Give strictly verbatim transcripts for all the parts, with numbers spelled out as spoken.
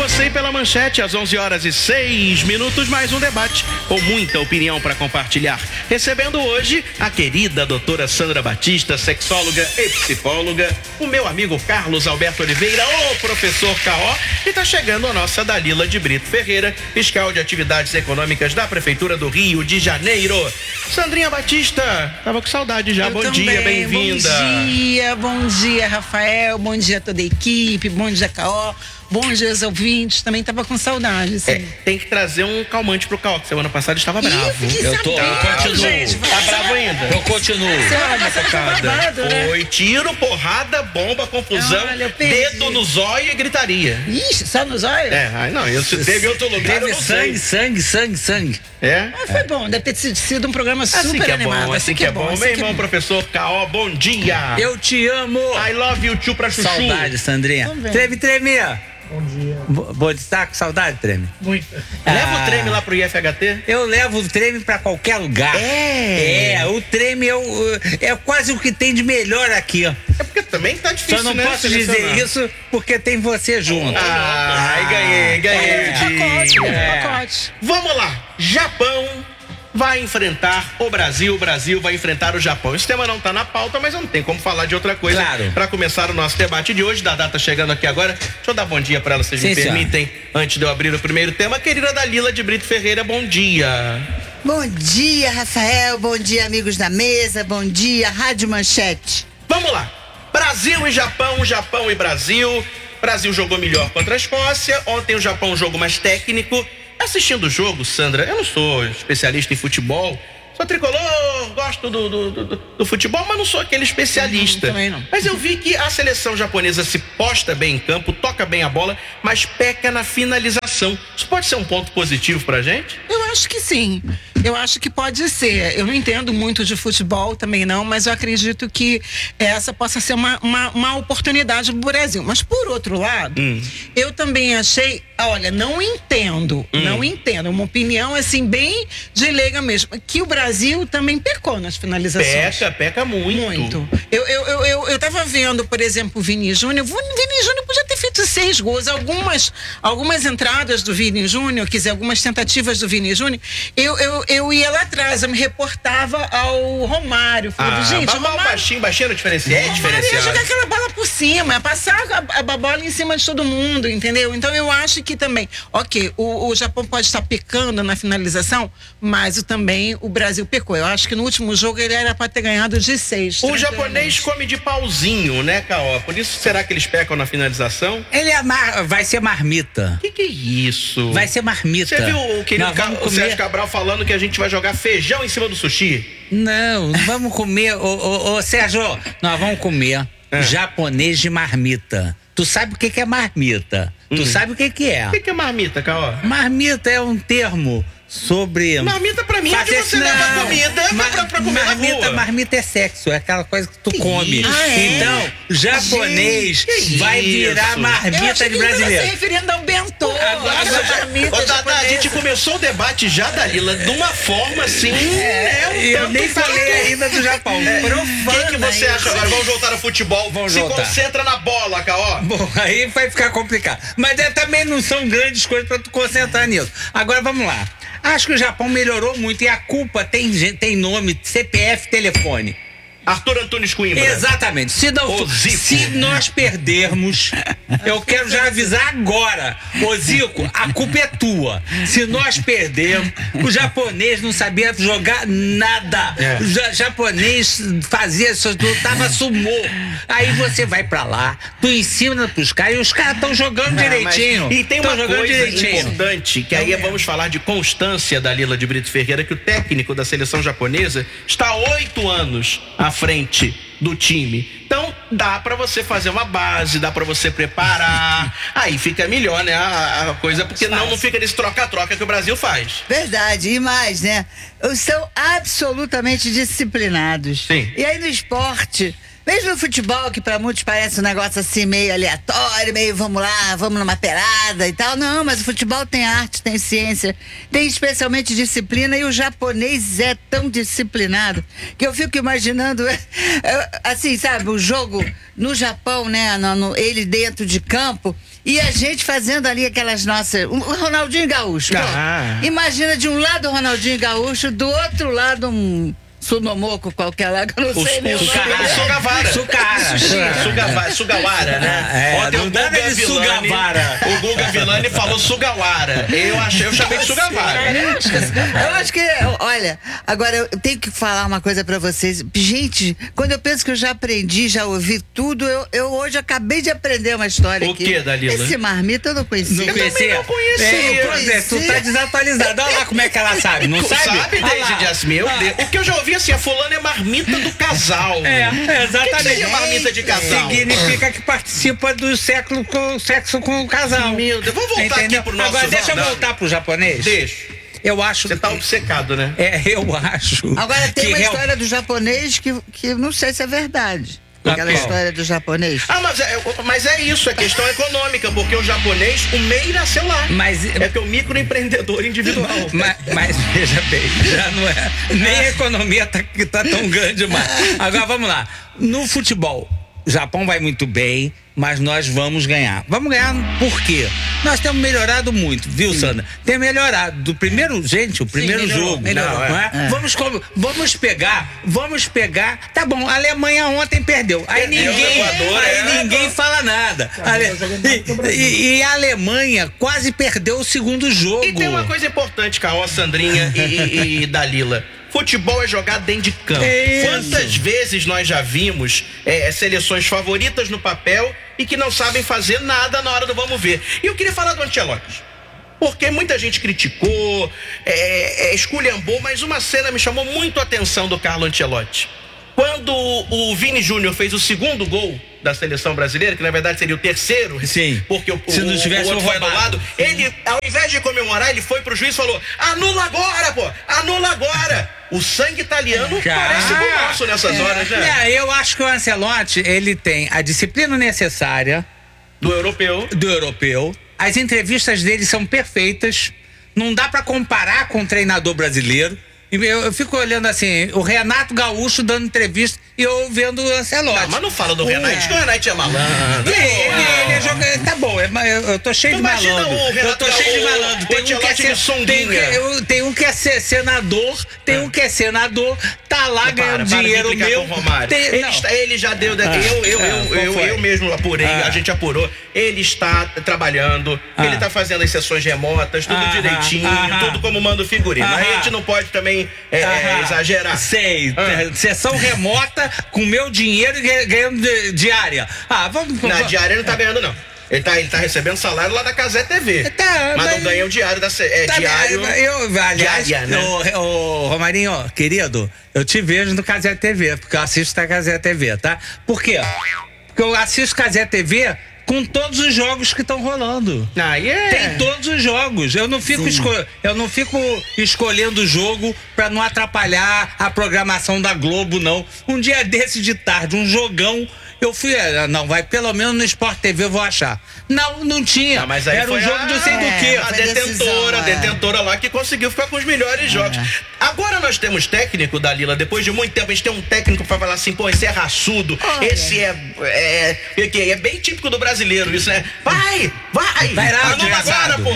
você e pela Manchete, às onze horas e seis minutos, mais um debate com muita opinião para compartilhar. Recebendo hoje a querida doutora Sandra Batista, sexóloga e psicóloga, o meu amigo Carlos Alberto Oliveira, o professor K O, e tá chegando a nossa Dalila de Brito Ferreira, fiscal de atividades econômicas da Prefeitura do Rio de Janeiro. Sandrinha Batista, tava com saudade já. Eu bom também. dia, bem-vinda. Bom dia, bom dia, Rafael, bom dia a toda a equipe, bom dia, K O. Bom dia aos ouvintes, também tava com saudade, sim. É, tem que trazer um calmante pro K O, que semana passada estava bravo. Ih, eu tô, eu continuo. Gente, tá bravo ainda? Eu continuo. Semana passada babado, né? Foi tiro, porrada, bomba, confusão, Olha, eu perdi. dedo no zóio e gritaria. Ixi, só nos olhos? É, ai não, eu, se teve outro lugar, Teve eu não sangue, sei. sangue, sangue, sangue. É? Mas foi bom, deve ter sido um programa super Assim que é animado. bom, assim que é bom. assim Meu que é irmão, bom. professor K O, bom dia. Eu te amo. I love you too pra chuchu. Saudade, Sandrinha. Também. Treme, treme. Bom dia. Vou estar com saudade, Treme? Muita. Leva Ah. o treme lá pro I F H T? Eu levo o treme pra qualquer lugar. É. É, o treme é, o- é quase o que tem de melhor aqui, ó. É porque também tá difícil, Só não né, posso selecionar. dizer isso porque tem você junto. Ah, ai, ganhei, ganhei É, o dia. pacote, É. pacote. Vamos lá, Japão vai enfrentar o Brasil, o Brasil vai enfrentar o Japão. Esse tema não tá na pauta, mas não tem como falar de outra coisa. Claro. Para começar o nosso debate de hoje, da data chegando aqui agora, deixa eu dar bom dia para ela, vocês Sim, me senhora. permitem, antes de eu abrir o primeiro tema. Querida Dalila de Brito Ferreira, bom dia. Bom dia, Rafael. Bom dia, amigos da mesa. Bom dia, Rádio Manchete. Vamos lá, Brasil e Japão, Japão e Brasil. Brasil jogou melhor contra a Escócia, ontem o Japão um jogo mais técnico. Assistindo o jogo, Sandra, eu não sou especialista em futebol, sou tricolor, gosto do, do, do, do futebol, mas não sou aquele especialista. Não, também não. Mas eu vi que a seleção japonesa se posta bem em campo, toca bem a bola, mas peca na finalização. Isso pode ser um ponto positivo pra gente? Eu acho que sim. Eu acho que pode ser. Eu não entendo muito de futebol também não, mas eu acredito que essa possa ser uma, uma, uma oportunidade do Brasil. Mas por outro lado, Hum. eu também achei, olha, não entendo, Hum. não entendo, uma opinião assim bem de leiga mesmo, que o Brasil também pecou nas finalizações. Peca, peca muito. Muito. Eu, eu, eu, eu, eu tava vendo, por exemplo, o Vini Júnior. O Vini Júnior podia ter feito seis gols. Algumas, algumas entradas do Vini Júnior, quer dizer, algumas tentativas do Vini Júnior, eu, eu, eu ia lá atrás, eu me reportava ao Romário. Falava, Ah, gente, mas o mal Romário, baixinho, baixinho é diferenciado. É o Romário ia diferenciado. jogar aquela bola por cima, passar a, a bola em cima de todo mundo, entendeu? Então eu acho que também, ok, o, o Japão pode estar pecando na finalização, mas o, também o Brasil pecou. Eu acho que no último jogo ele era para ter ganhado de seis. O japonês come de pauzinho, né, K O? Por isso, será que eles pecam na finalização? Ele é mar... vai ser marmita. O que, que é isso? Vai ser marmita. Você viu o querido Nós Ca... vamos o Sérgio comer... Cabral falando que a gente vai jogar feijão em cima do sushi? Não, vamos comer. Ô, ô, ô, Sérgio, nós vamos comer É. japonês de marmita. Tu sabe o que, que é marmita? Tu Hum. sabe o que, que é? O que, que é marmita, K O? Marmita é um termo sobre. Marmita pra mim é onde fazer- você leva Não. comida Ma- pra, pra comer marmita, na rua. marmita é sexo, é aquela coisa que tu come. isso? Ah, é? Então, japonês Gente, que vai virar isso? Eu marmita achei de que ele tava se brasileiro. referindo ao bentô. Agora- essa marmita Ô, Dadá, a japonesa. gente começou o debate já, Dalila, de uma forma assim. É, um Eu tanto nem quanto- falei ainda do Japão. O que, que Profana você isso. acha agora? Vamos voltar ao futebol. Vamos Se voltar. concentra na bola, K O. Bom, aí vai ficar complicado. Mas é, também não são grandes coisas pra tu concentrar nisso. Agora vamos lá. Acho que o Japão melhorou muito e a culpa tem, gen- tem nome, C P F, telefone. Arthur Antunes Coimbra. Exatamente. Se, não, Ô, Zico. se nós perdermos, eu quero já avisar agora. Ô Zico, a culpa é tua. Se nós perdermos, o japonês não sabia jogar nada. É. O ja- japonês fazia isso, lutava sumô. Aí você vai pra lá, tu ensina pros caras e os caras estão jogando É, mas- direitinho. E tem Tão uma jogando coisa direitinho. importante, que aí vamos falar de constância da Dalila de Brito Ferreira, que o técnico da seleção japonesa está há oito anos à frente do time. Então, dá pra você fazer uma base, dá pra você preparar. Aí fica melhor, né, a, a coisa, porque não, não fica nesse troca-troca que o Brasil faz. Verdade, e mais, né? São absolutamente disciplinados. Sim. E aí no esporte, mesmo no futebol, que pra muitos parece um negócio assim meio aleatório, meio vamos lá, vamos numa pelada e tal. Não, mas o futebol tem arte, tem ciência, tem especialmente disciplina, e o japonês é tão disciplinado que eu fico imaginando, é, é, assim, sabe, o jogo no Japão, né, no, no- ele dentro de campo, E a gente fazendo ali aquelas nossas... O Ronaldinho Gaúcho. Pô, Ah. imagina de um lado o Ronaldinho Gaúcho, do outro lado um... Sunomoco qualquer lá, que eu não O, sei nem o o, nome. o Sugavara. Sucara. Sugavara. Sugawara, né? É, Ontem não o dá Guga de Villani, Sugavara. o Guga Villani falou Sugawara. Eu achei, eu chamei de Sugavara. Eu acho que, olha, agora eu tenho que falar uma coisa pra vocês. Gente, quando eu penso que eu já aprendi, já ouvi tudo, eu, eu hoje acabei de aprender uma história O aqui. quê, Dalila? Esse marmita eu não conhecia. Não conhecia? não conhecia. É, pois é, tu tá desatualizado. Olha lá como é que ela sabe, não sabe? Sabe, Olha lá. Deide Dias, meu Deus. O que eu já ouvi assim, a fulana é marmita do casal. É, O que exatamente. seria marmita de casal? Significa que participa do século com, sexo com o casal. Meu Deus, vamos voltar Entendeu? aqui pro nosso... Agora, deixa eu Não, voltar pro japonês. Deixa. Eu acho Você tá que... obcecado, né? É, eu acho. Agora tem que uma real- história do japonês que, que não sei se é verdade. Aquela Qual? história do japonês. Ah, mas é, mas é isso, é questão econômica, porque o japonês, o M E I nasceu lá. Mas, É que é o microempreendedor individual. mas, mas veja bem, já não é. Nem a economia tá, que tá tão grande mais. Agora vamos lá. No futebol, o Japão vai muito bem, mas nós vamos ganhar. Vamos ganhar por quê? Nós temos melhorado muito, viu, Sandra? Tem melhorado. Do primeiro, gente, o primeiro melhorou, jogo. melhorou. Não é? É. Vamos, com- vamos pegar, vamos pegar. Tá bom, a Alemanha ontem perdeu. Aí Perdeu, ninguém, o Equador, aí é. ninguém fala nada. Ale- E, e- e a Alemanha quase perdeu o segundo jogo. E tem uma coisa importante, Caó, Sandrinha e, e, e Dalila. Futebol é jogar dentro de campo. Isso. Quantas vezes nós já vimos é, seleções favoritas no papel e que não sabem fazer nada na hora do vamos ver? E eu queria falar do Ancelotti. Porque muita gente criticou, é, é, esculhambou, mas uma cena me chamou muito a atenção do Carlo Ancelotti. Quando o Vini Júnior fez o segundo gol da seleção brasileira, que na verdade seria o terceiro, Sim. porque o, Se não o, tivesse o outro foi roubado. anulado, ele, ao invés de comemorar, ele foi pro juiz e falou: anula agora, pô! Anula agora! O sangue italiano Cara, parece o nosso nessas horas, né? É, eu acho que o Ancelotti, ele tem a disciplina necessária Do europeu. do europeu. As entrevistas dele são perfeitas. Não dá pra comparar com o treinador brasileiro. E Eu, eu fico olhando assim, o Renato Gaúcho dando entrevista e eu vendo o Ancelotti. Não, mas não fala do Renato, diz que o Renato é malandro. Ele, ele, ele é jogador. Tá bom, é, eu, eu tô cheio Tu de imagina malandro. o Renato Eu tô cheio de Gaúcho, malandro. o Tem um que é Ancelotti ser, de sunguinha. tem, que- eu- tem um que é ser senador, tem um que é senador, tá lá Para, ganhando para de dinheiro implicar meu. com o Romário. Tem- ele, não. está- ele já deu. Ah, eu, eu, ah, eu, qual eu, foi? eu mesmo apurei, Ah. a gente apurou. Ele está trabalhando, Ah. ele está fazendo as sessões remotas, tudo Ah, direitinho, ah, tudo como manda o figurino. ah, Aí a gente não pode também é, é, Aham. exagerar. Sei, Ah. sessão remota com meu dinheiro e ganha- ganhando de- diária. Ah, vamos. Na vamos- diária ele não tá ganhando, não. Ele tá, ele tá recebendo salário lá da Casé T V. Tá, mas, mas- não ganha o diário da. C- É Tá, diário. eu, aliás, diária, né? ô, ô, Romarinho, ó, querido, eu te vejo no Casé T V, porque eu assisto a Casé T V, tá? Por quê? Porque eu assisto Casé T V com todos os jogos que estão rolando. Aí é. Tem todos os jogos. Eu não fico, esco- eu não fico escolhendo o jogo pra não atrapalhar a programação da Globo, não. Um dia desse de tarde, um jogão, eu fui. eh, Não, vai pelo menos no Sport T V eu vou achar. Não, não tinha. Não, mas aí Era um foi jogo a- do sei do É, quê. A foi detentora, decisão, a é. detentora lá que conseguiu ficar com os melhores jogos. Agora nós temos técnico, Dalila, depois de muito tempo, a gente tem um técnico pra falar assim, pô, esse é raçudo, Olha. esse é, é, é, que é bem típico do brasileiro, isso, né? Vai, vai, Vai lá, anula desgraçado. agora, pô.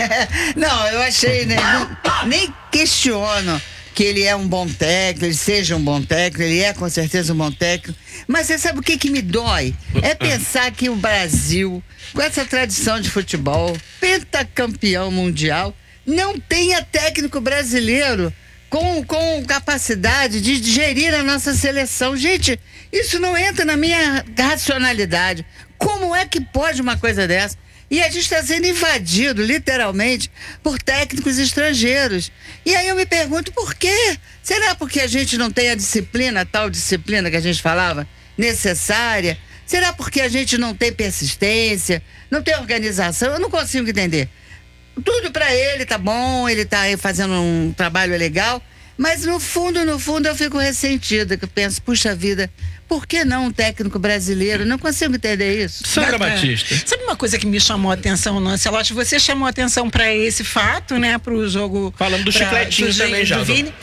Não, eu achei, né, não- nem questiono que ele é um bom técnico, ele seja um bom técnico, ele é com certeza um bom técnico. Mas você sabe o que que me dói? É pensar que o Brasil, com essa tradição de futebol, pentacampeão mundial, não tenha técnico brasileiro com, com capacidade de gerir a nossa seleção. Gente, isso não entra na minha racionalidade. Como é que pode uma coisa dessa? E a gente está sendo invadido, literalmente, por técnicos estrangeiros. E aí eu me pergunto por quê? Será porque a gente não tem a disciplina, a tal disciplina que a gente falava, necessária? Será porque a gente não tem persistência, não tem organização? Eu não consigo entender. Tudo para ele tá bom, ele tá aí fazendo um trabalho legal, mas no fundo, no fundo eu fico ressentida, que eu penso, puxa vida, por que não um técnico brasileiro? Não consigo entender isso. Sandra É. Batista. Sabe uma coisa que me chamou a atenção no Ancelotti? Você chamou a atenção para esse fato, né? Para o jogo. Falando do pra- chicletinho do também Vini- já, do do- Vini.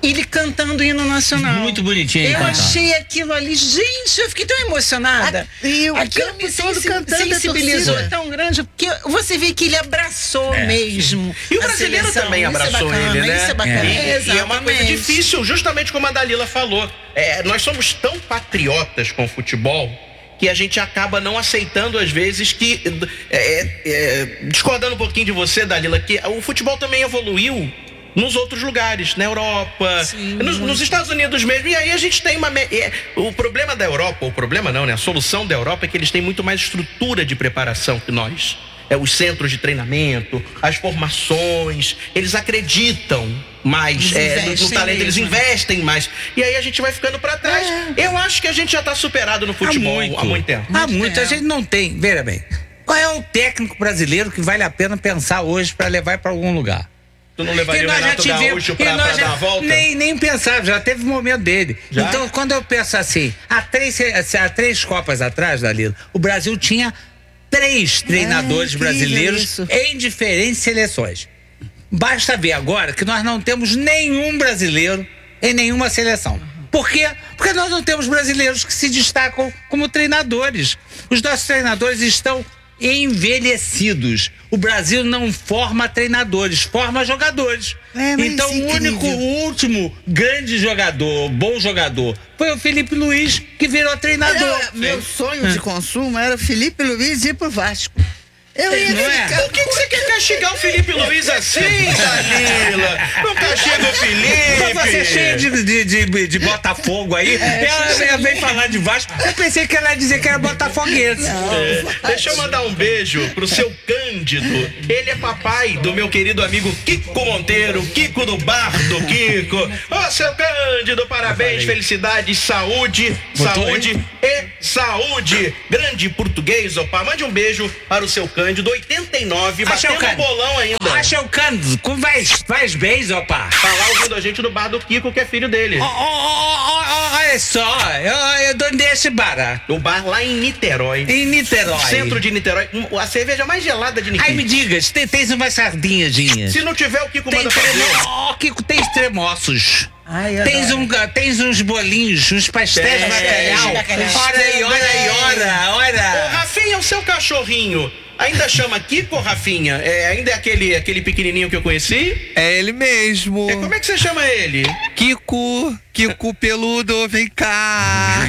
ele cantando o hino nacional. Muito bonitinho ele Eu cantando. achei aquilo ali, gente, eu fiquei tão emocionada. A- e o Aquilo campo me todo sensi- cantando, a sensibilizou torcida. tão grande, porque você vê que ele abraçou mesmo. E o a brasileiro seleção. também Isso é abraçou bacana, ele, né? Isso é bacana. E, e é uma coisa Exatamente. difícil, justamente como a Dalila falou. É, nós somos tão patriotas com o futebol que a gente acaba não aceitando, às vezes, que... é, é, discordando um pouquinho de você, Dalila, que o futebol também evoluiu nos outros lugares, na Europa, Sim, nos, nos Estados Unidos mesmo. E aí a gente tem uma... me- é, o problema da Europa, o problema não, né? A solução da Europa é que eles têm muito mais estrutura de preparação que nós. É, os centros de treinamento, as formações, eles acreditam mais Eles é, no, no investem talento, eles mesmo. investem mais. E aí a gente vai ficando pra trás. Eu acho que a gente já tá superado no futebol há muito, tempo. Há muito. A tempo. gente não tem. Veja bem. Qual é o técnico brasileiro que vale a pena pensar hoje para levar para algum lugar? Tu não levaria o Renato Gaúcho pra, e pra nós dar já- a volta? Nem, nem pensava, já teve o momento dele. Já? Então, quando eu penso assim, há três, há três Copas atrás, Dalila, o Brasil tinha três treinadores incrível brasileiros isso. em diferentes seleções. Basta ver agora que nós não temos nenhum brasileiro em nenhuma seleção. Por quê? Porque nós não temos brasileiros que se destacam como treinadores. Os nossos treinadores estão envelhecidos. O Brasil não forma treinadores, forma jogadores. É, mas então, isso é o único, incrível. o último grande jogador, bom jogador, foi o Felipe Luiz, que virou treinador. Era- meu sonho de consumo era o Felipe Luiz ir pro Vasco. Eu ia Não é? ficar... Por que, que você quer castigar o Felipe Luiz assim, Dalila? Não castiga o Felipe. Você é cheio de, de, de, de Botafogo aí. ela, ela veio falar de Vasco. Eu pensei que ela ia dizer que era botafoguense. É, deixa eu mandar um beijo pro seu Cândido. Ele é papai do meu querido amigo Kiko Monteiro, Kiko do Bar do Kiko. Ô, seu Cândido, parabéns, felicidades, saúde, Botou saúde e saúde. Grande português, opa. Mande um beijo para o seu Cândido, oitenta e nove, Acha o batendo um Cândido. bolão ainda. Acha o Cândido, como faz, faz bem, opa. Tá lá ouvindo a gente no bar do Kiko, que é filho dele. Ó, ó, ó, ó, olha só, eu, eu dou desse bar O bar lá em Niterói. em Niterói. Centro de Niterói. Um- A cerveja mais gelada de Niterói. Aí me digas, tem, tens umas sardinhas. Se não tiver, o Kiko Tem manda fazer. tremo... oh, Kiko, tens tremoços. Ai, eu Tens, adoro. um, tens uns bolinhos, uns pastéis de Tem, bacalhau. bacalhau. Ora aí, ora aí, ora, Ô, ora. Rafinha, o seu cachorrinho ainda chama Kiko, Rafinha? É, ainda é aquele, aquele pequenininho que eu conheci? É ele mesmo. É, como é que você chama ele? Kiko, Kiko peludo, vem cá.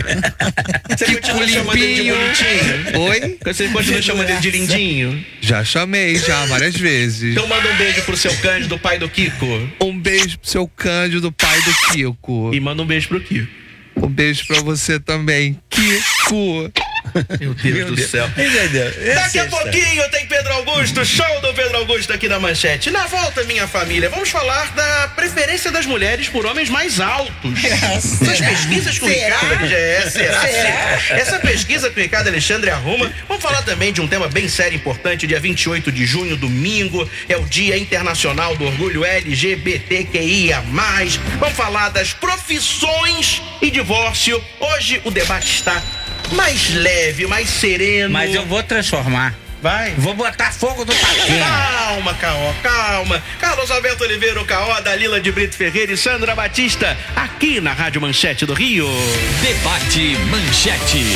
Você Kiko continua chamando ele de limpinho. bonitinho? Oi? Você continua chamando ele de lindinho? Já chamei, já, várias vezes. Então manda um beijo pro seu Cândido, pai do Kiko. Um beijo pro seu Cândido, pai do Kiko. E manda um beijo pro Kiko. Um beijo pra você também, Kiko. Meu Deus do céu. Entendeu? Daqui a pouquinho tem Pedro Augusto, show do Pedro Augusto aqui na Manchete. Na volta, minha família, vamos falar da preferência das mulheres por homens mais altos. Essas pesquisas que o Ricardo... É, será? será? Essa pesquisa que o Ricardo Alexandre arruma. Vamos falar também de um tema bem sério e importante. Dia vinte e oito de junho, domingo, é o Dia Internacional do Orgulho L G B T Q I A mais. Vamos falar das profissões e divórcio. Hoje o debate está mais leve, mais sereno. Mas eu vou transformar. Vai. Vou botar fogo no paquinho. Calma, Caó, calma. Carlos Alberto Oliveira, o Caó, Dalila de Brito Ferreira e Sandra Batista, aqui na Rádio Manchete do Rio. Debate Manchete.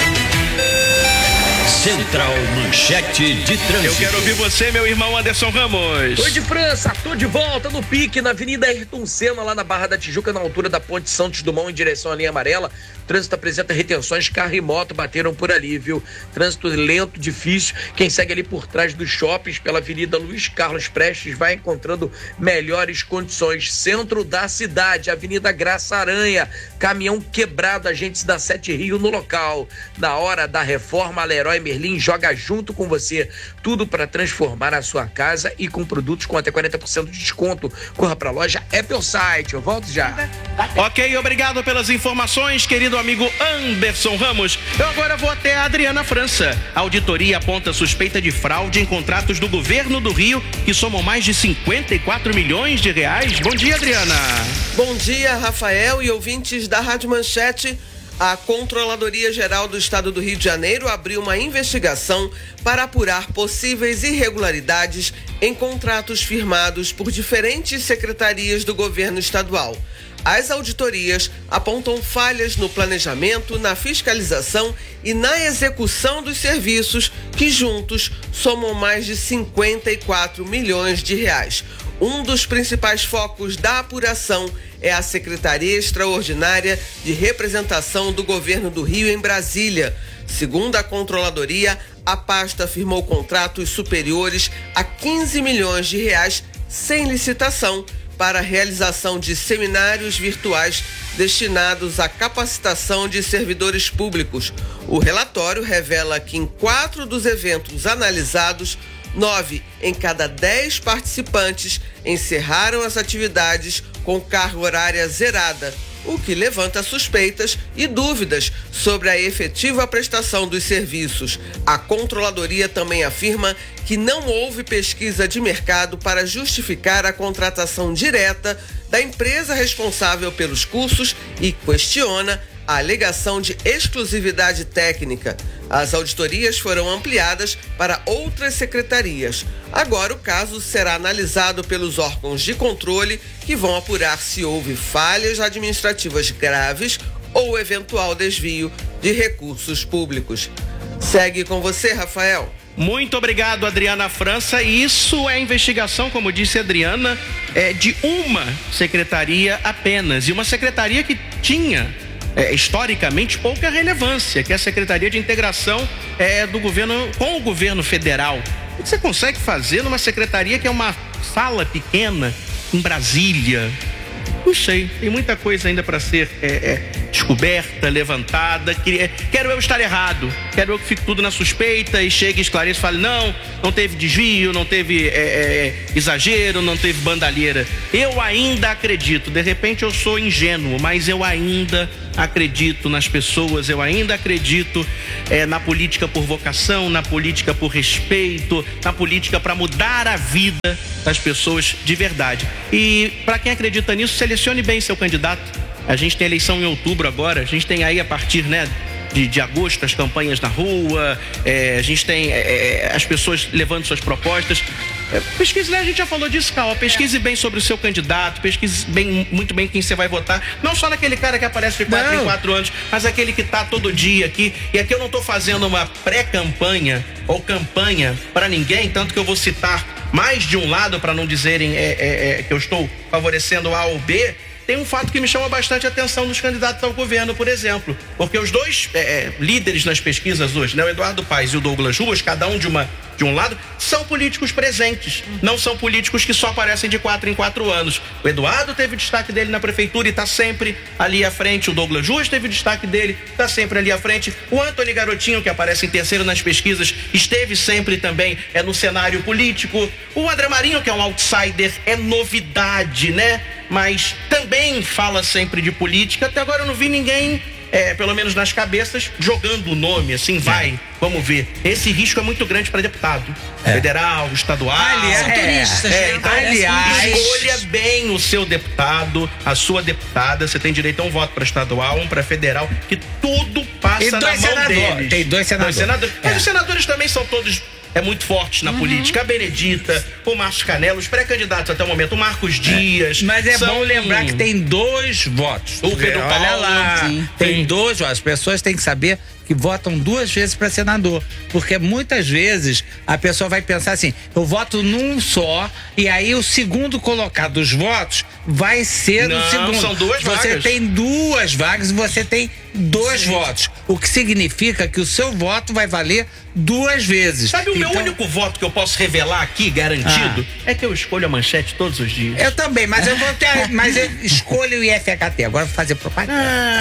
Central Manchete de Trânsito. Eu quero ouvir você, meu irmão Anderson Ramos. Oi de França, tô de volta no pique na Avenida Ayrton Senna, lá na Barra da Tijuca, na altura da Ponte Santos Dumont, em direção à linha amarela. O trânsito apresenta retenções, carro e moto bateram por ali, viu? Trânsito lento, difícil. Quem segue ali por trás dos shoppings, pela Avenida Luiz Carlos Prestes, vai encontrando melhores condições. Centro da cidade, Avenida Graça Aranha, caminhão quebrado, agentes da Sete Rio no local. Na hora da reforma, a Leroy Merlin joga junto com você. Tudo para transformar a sua casa e com produtos com até quarenta por cento de desconto. Corra pra loja, é pelo site. Eu volto já. Ok, obrigado pelas informações, querido amigo Anderson Ramos. Eu agora vou até a Adriana França. A auditoria aponta suspeita de fraude em contratos do governo do Rio, que somam mais de cinquenta e quatro milhões de reais. Bom dia, Adriana. Bom dia, Rafael e ouvintes da Rádio Manchete. A Controladoria Geral do Estado do Rio de Janeiro abriu uma investigação para apurar possíveis irregularidades em contratos firmados por diferentes secretarias do governo estadual. As auditorias apontam falhas no planejamento, na fiscalização e na execução dos serviços, que juntos somam mais de cinquenta e quatro milhões de reais. Um dos principais focos da apuração é a Secretaria Extraordinária de Representação do Governo do Rio em Brasília. Segundo a Controladoria, a pasta firmou contratos superiores a quinze milhões de reais sem licitação para a realização de seminários virtuais destinados à capacitação de servidores públicos. O relatório revela que em quatro dos eventos analisados, nove em cada dez participantes encerraram as atividades com carga horária zerada, o que levanta suspeitas e dúvidas sobre a efetiva prestação dos serviços. A Controladoria também afirma que não houve pesquisa de mercado para justificar a contratação direta da empresa responsável pelos cursos e questiona a alegação de exclusividade técnica. As auditorias foram ampliadas para outras secretarias. Agora o caso será analisado pelos órgãos de controle, que vão apurar se houve falhas administrativas graves ou eventual desvio de recursos públicos. Segue com você, Rafael. Muito obrigado, Adriana França. Isso é investigação, como disse a Adriana, é de uma secretaria apenas. E uma secretaria que tinha É, historicamente pouca relevância, que é a Secretaria de Integração é, do governo com o governo federal. O que você consegue fazer numa secretaria que é uma sala pequena em Brasília? Não sei, tem muita coisa ainda para ser é, é, descoberta, levantada. Quero eu estar errado, quero eu que fique tudo na suspeita e chegue e esclareça e fale, não, não teve desvio, não teve é, é, exagero, não teve bandalheira. Eu ainda acredito, de repente eu sou ingênuo, mas eu ainda acredito nas pessoas, eu ainda acredito é, na política por vocação, na política por respeito, na política para mudar a vida das pessoas de verdade. E para quem acredita nisso, selecione bem seu candidato. A gente tem eleição em outubro agora, a gente tem aí a partir, né, de, de agosto as campanhas na rua, é, a gente tem é, as pessoas levando suas propostas. É, pesquise, né? A gente já falou disso, Calma. Pesquise bem sobre o seu candidato, pesquise bem, muito bem quem você vai votar. Não só naquele cara que aparece de quatro em quatro anos, mas aquele que tá todo dia aqui. E aqui eu não tô fazendo uma pré-campanha ou campanha para ninguém, tanto que eu vou citar mais de um lado para não dizerem é, é, é, que eu estou favorecendo A ou B. Tem um fato que me chama bastante a atenção dos candidatos ao governo, por exemplo, porque os dois é, líderes nas pesquisas hoje, né, o Eduardo Paes e o Douglas Ruas, cada um de, uma, de um lado, são políticos presentes, não são políticos que só aparecem de quatro em quatro anos. O Eduardo teve o destaque dele na prefeitura e está sempre ali à frente, o Douglas Ruas teve o destaque dele, está sempre ali à frente, o Antony Garotinho, que aparece em terceiro nas pesquisas, esteve sempre também é, no cenário político, o André Marinho, que é um outsider, é novidade, né? Mas também fala sempre de política. Até agora eu não vi ninguém, é, pelo menos nas cabeças, jogando o nome, assim, vai, vamos ver. Esse risco é muito grande para deputado é. federal, estadual. Aliás, turistas, é, né? então, aliás, escolha bem o seu deputado, a sua deputada. Você tem direito a um voto para estadual, um para federal, que tudo passa e na dois mão senadores. deles. Tem dois senadores. Dois senadores. É. Mas os senadores também são todos é muito fortes na uhum. política. A Benedita, o Márcio Canelo, os pré-candidatos até o momento, o Marcos Dias. É. Mas é são... bom lembrar que tem dois votos. O Pedro Olha Paulo, lá, sim. tem Sim. dois votos. As pessoas têm que saber que votam duas vezes para senador, porque muitas vezes a pessoa vai pensar assim, eu voto num só e aí o segundo colocado dos votos vai ser Não, o segundo. São duas você vagas. tem duas vagas e você tem dois Sim. votos, o que significa que o seu voto vai valer duas vezes. Sabe o então, meu único voto que eu posso revelar aqui, garantido? Ah. É que eu escolho a manchete todos os dias. Eu também, mas eu vou ter, mas eu escolho o I F H T. Agora vou fazer propaganda.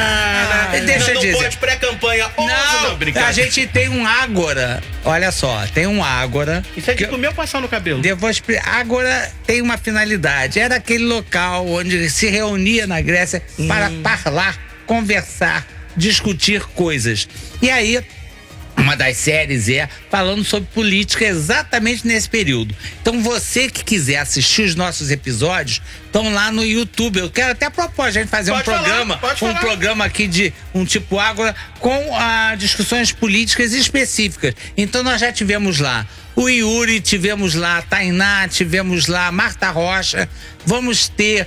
Ah, ah, deixa eu não dizer. pode pré-campanha. Não, não, a gente tem um Ágora. Olha só, tem um Ágora. Isso é que tipo o meu passar no cabelo. Devo explicar. Ágora tem uma finalidade. Era aquele local onde se reunia na Grécia hum. para falar, conversar, discutir coisas. E aí Uma das séries é falando sobre política exatamente nesse período. Então você que quiser assistir os nossos episódios, estão lá no YouTube. Eu quero até propor a gente fazer Pode um programa, falar, pode um falar. programa aqui de um tipo água com ah, discussões políticas específicas. Então nós já tivemos lá o Yuri, tivemos lá a Tainá, tivemos lá a Marta Rocha, vamos ter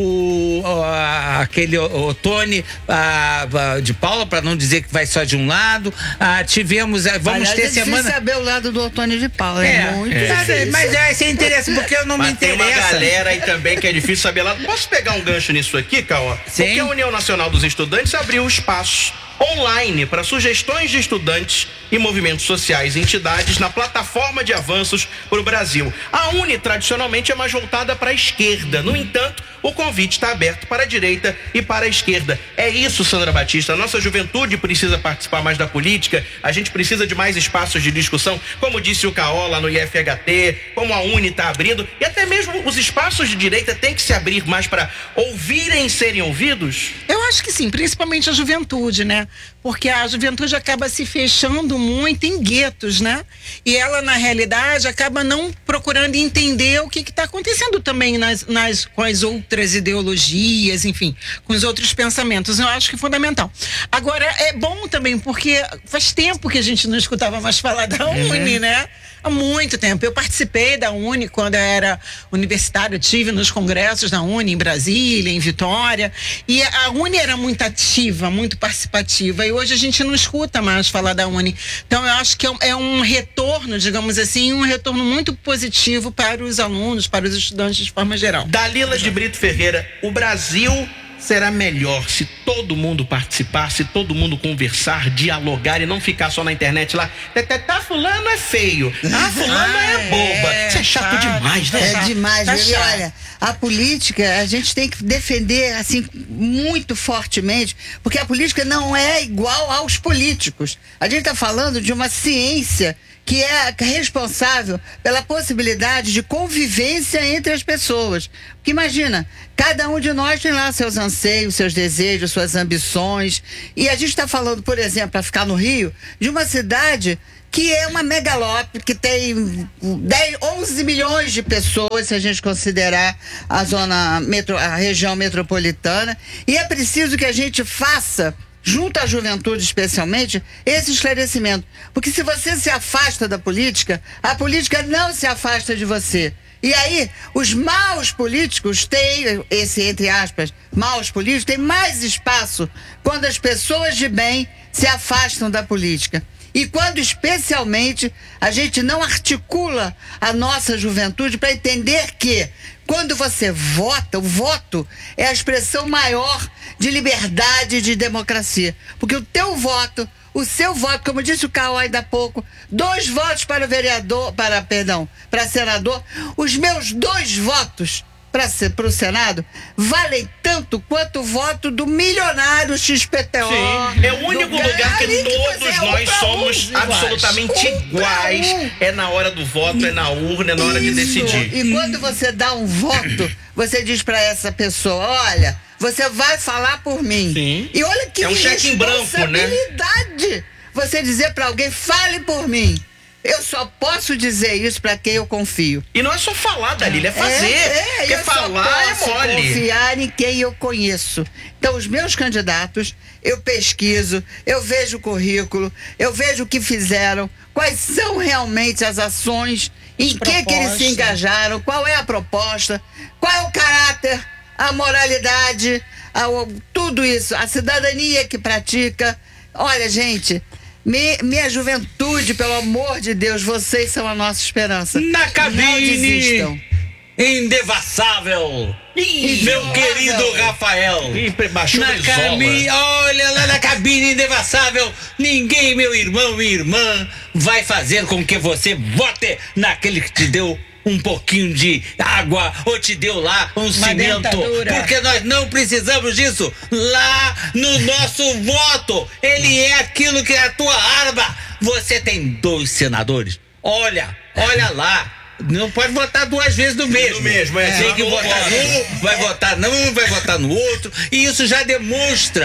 o, o aquele o, o Tony a, a, de Paula, para não dizer que vai só de um lado. Ah, tivemos, ah, vamos Aliás, ter é difícil semana. saber o lado do Otônio de Paula, é, É, muito é. difícil. Mas é, isso é interessante, porque eu não Mas me tem uma interessa. galera aí também que é difícil saber lá. Posso pegar um gancho nisso aqui, Cauã? Sim. Porque a União Nacional dos Estudantes abriu espaço online para sugestões de estudantes e movimentos sociais e entidades na plataforma de avanços para o Brasil. A Uni, tradicionalmente, é mais voltada para a esquerda. No entanto, o convite está aberto para a direita e para a esquerda. É isso, Sandra Batista. A nossa juventude precisa participar mais da política. A gente precisa de mais espaços de discussão, como disse o Caó lá no I F H T, como a Uni está abrindo. E até mesmo os espaços de direita têm que se abrir mais para ouvirem e serem ouvidos. Eu acho que sim, principalmente a juventude, né? Porque a juventude acaba se fechando muito em guetos, né? E ela, na realidade, acaba não procurando entender o que está acontecendo também nas, nas, com as outras ideologias, enfim, com os outros pensamentos. Eu acho que é fundamental. Agora, é bom também, porque faz tempo que a gente não escutava mais falar da Uni, né? Há muito tempo. Eu participei da Uni quando eu era universitário, tive nos congressos da Uni em Brasília, em Vitória, e a Uni era muito ativa, muito participativa, e hoje a gente não escuta mais falar da Uni. Então eu acho que é um retorno, digamos assim, um retorno muito positivo para os alunos, para os estudantes de forma geral. Dalila de Brito Ferreira, o Brasil será melhor se todo mundo participar, se todo mundo conversar, dialogar e não ficar só na internet lá. Tá, fulano é feio. Ah, fulano é boba. Isso é chato demais, né? É demais, Tá viu? E chato. olha, a política a gente tem que defender assim muito fortemente, porque a política não é igual aos políticos. A gente está falando de uma ciência que é responsável pela possibilidade de convivência entre as pessoas. Porque imagina, cada um de nós tem lá seus anseios, seus desejos, suas ambições. E a gente está falando, por exemplo, para ficar no Rio, de uma cidade que é uma megalópole, que tem dez, onze milhões de pessoas, se a gente considerar a zona, metro, a região metropolitana. E é preciso que a gente faça, junto à juventude especialmente, esse esclarecimento. Porque se você se afasta da política, a política não se afasta de você. E aí, os maus políticos têm, esse entre aspas, maus políticos, têm mais espaço quando as pessoas de bem se afastam da política. E quando, especialmente, a gente não articula a nossa juventude para entender que, quando você vota, o voto é a expressão maior de liberdade e de democracia. Porque o teu voto, o seu voto, como disse o Caio ainda há pouco, dois votos para vereador, para, perdão, para senador, os meus dois votos para o Senado valem tanto quanto o voto do milionário X P T O. Sim, é o único do lugar que ali que todos você é um nós pra somos um, absolutamente iguais. Um pra iguais. um. É na hora do voto, é na urna, é na hora de Isso. decidir. E quando você dá um voto, você diz para essa pessoa, olha, você vai falar por mim. Sim. E olha que É um cheque em branco, né? responsabilidade você dizer para alguém, fale por mim. Eu só posso dizer isso para quem eu confio. E não é só falar, Dalila, é fazer. É, é, Porque eu falar é só posso mole. confiar em quem eu conheço. Então, os meus candidatos, eu pesquiso, eu vejo o currículo, eu vejo o que fizeram, quais são realmente as ações, em que, que eles se engajaram, qual é a proposta, qual é o caráter, a moralidade, a, o- tudo isso, a cidadania que pratica. Olha, gente, mi- minha juventude, pelo amor de Deus, vocês são a nossa esperança. Na Não cabine, desistam. indevassável, meu querido Rafael. Ih, baixou Na Brizola. cabine, olha lá na cabine indevassável, ninguém, meu irmão, minha irmã, vai fazer com que você vote naquele que te deu um pouquinho de água ou te deu lá um cimento, dentadura. porque nós não precisamos disso. Lá no nosso voto, ele é aquilo que é a tua arma. Você tem dois senadores, olha, olha lá. Não pode votar duas vezes no mesmo. No mesmo, é. Tem que Não votar pode. num, vai votar num, vai votar no outro. E isso já demonstra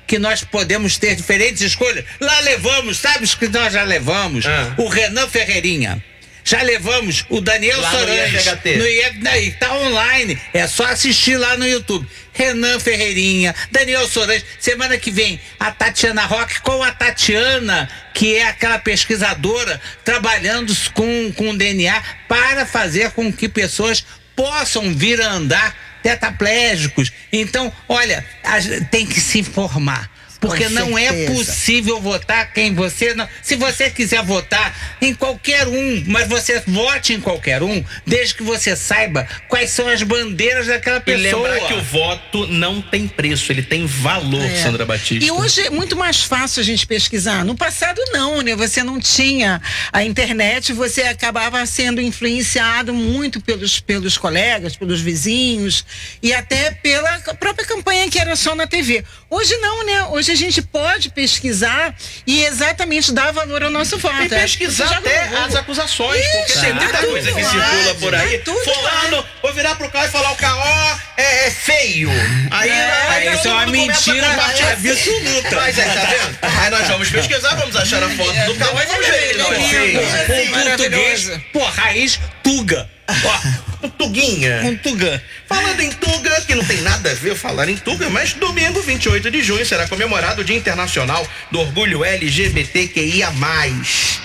que nós podemos ter diferentes escolhas. Lá levamos, sabe os que nós já levamos? Ah. O Renan Ferreirinha. Já levamos o Daniel Lá no Sorange. I F H T. No I F H T. Tá online. É só assistir lá no YouTube. Renan Ferreirinha, Daniel Sorange. Semana que vem, a Tatiana Roque com a Tatiana, que é aquela pesquisadora trabalhando com, com D N A para fazer com que pessoas possam vir a andar tetraplégicos. Então, olha, a, tem que se informar. Porque Com não é certeza. possível votar quem você não. Se você quiser votar em qualquer um, mas você vote em qualquer um, desde que você saiba quais são as bandeiras daquela E pessoa. lembrar que o voto não tem preço, ele tem valor, É. Sandra Batista. E hoje é muito mais fácil a gente pesquisar. No passado não, né? Você não tinha a internet, você acabava sendo influenciado muito pelos, pelos colegas, pelos vizinhos e até pela própria campanha que era só na T V. Hoje não, né? Hoje a gente pode pesquisar e exatamente dar valor ao nosso voto. E pesquisar É, você até joga no as Google. acusações, Isso, porque tem tá muita tudo coisa que lá, circula por aí. tá tudo Fulano, vou virar pro K O e falar o K O é, é feio. Aí, aí isso todo é uma mundo começa a mentira compartilhar. absoluta. Mas é, tá vendo? Aí nós vamos pesquisar, vamos achar a foto do K O e vamos ver ele não é feio. Um português, pô, raiz Tuga. Um Tuguinha. Um Tuga. Falando em Tuga, que não tem nada a ver falar em Tuga, mas domingo, vinte e oito de junho, será comemorado o Dia Internacional do Orgulho L G B T Q I A mais.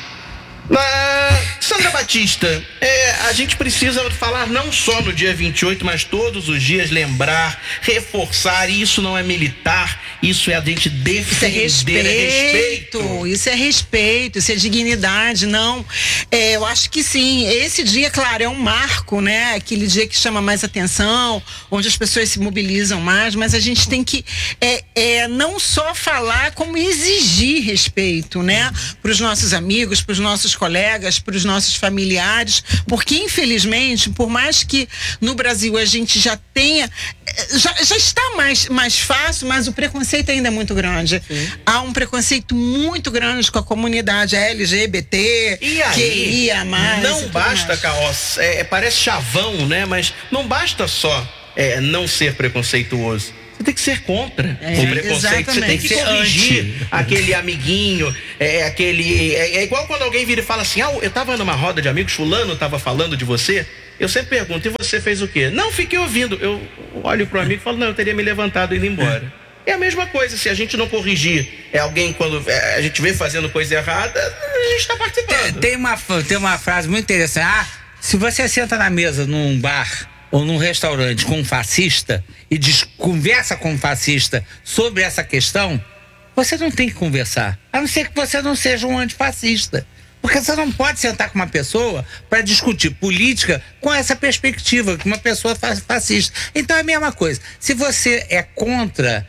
Ah, Sandra Batista, é, a gente precisa falar não só no dia vinte e oito, mas todos os dias lembrar, reforçar, e isso não é militar, isso é a gente Isso é defender, respeito, é respeito. isso é respeito, isso é dignidade, não. É, eu acho que sim. Esse dia, claro, é um marco, né? Aquele dia que chama mais atenção, onde as pessoas se mobilizam mais, mas a gente tem que é, é, não só falar, como exigir respeito, né? Para os nossos amigos, para os nossos colegas, para os nossos familiares, porque infelizmente, por mais que no Brasil a gente já tenha, já, já está mais, mais fácil, mas o preconceito ainda é muito grande. Sim. Há um preconceito muito grande com a comunidade L G B T, E aí, Q I A mais, não e tudo basta, mais. Caos, é, parece chavão, né? Mas não basta só é, não ser preconceituoso. Você tem que ser contra É, o preconceito. Você tem que exatamente. corrigir aquele amiguinho, é, aquele. É, é igual quando alguém vira e fala assim: ah, eu tava numa roda de amigos, fulano tava falando de você. Eu sempre pergunto, e você fez o quê? Não, fiquei ouvindo. Eu olho pro amigo e falo, não, eu teria me levantado e ido embora. É a mesma coisa, se a gente não corrigir é alguém quando é, a gente vê fazendo coisa errada, a gente tá participando. Tem uma, tem uma frase muito interessante. Ah, se você senta na mesa num bar ou num restaurante com um fascista e diz, conversa com um fascista sobre essa questão, você não tem que conversar. A não ser que você não seja um antifascista. Porque você não pode sentar com uma pessoa para discutir política com essa perspectiva, com uma pessoa fascista. Então é a mesma coisa. Se você é contra